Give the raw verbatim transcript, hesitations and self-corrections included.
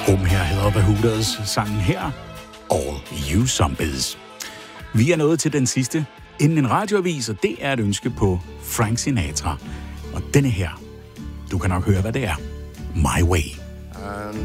Gruppen her hedder The Hooters, sangen her, All You Zombies. Vi er nået til den sidste inden en radioavis, og det er et ønske på Frank Sinatra. Og denne her, du kan nok høre, hvad det er. My Way.